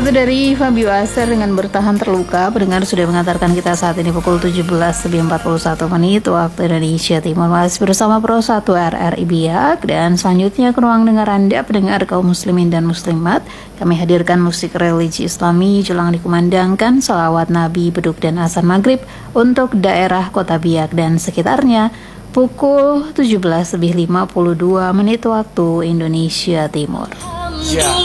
Satu dari Fabio Aser dengan bertahan terluka. Pendengar sudah mengantarkan kita saat ini pukul 17:41 waktu Indonesia Timur. Masih bersama Pro 1 RRI Biak. Dan selanjutnya ke ruang dengar Anda, pendengar kaum muslimin dan muslimat. Kami hadirkan musik religi Islami jelang dikumandangkan salawat Nabi, beduk dan azan maghrib untuk daerah Kota Biak dan sekitarnya pukul 17:52 waktu Indonesia Timur.